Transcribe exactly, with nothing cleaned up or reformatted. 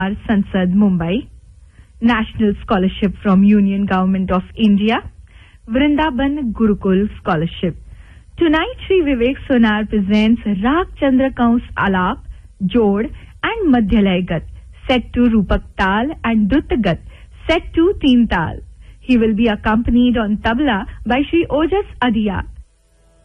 Sansad, Mumbai. National Scholarship from Union Government of India. Vrindaban Gurukul Scholarship. Tonight, Sri Vivek Sonar presents Rag Chandra Kaus Alap, Jod and Madhyalay Gat, set to Rupak Tal and Drut Gat, set to Teen Tal. He will be accompanied on tabla by Sri Ojas Adiyat.